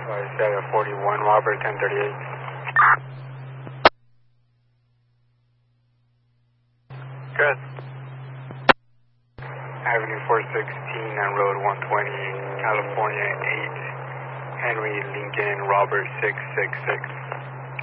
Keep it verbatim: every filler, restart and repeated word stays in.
seven forty-one, Robert ten thirty-eight. Good. Avenue four sixteen and Road one twenty, California eight, Henry Lincoln, Robert six six six.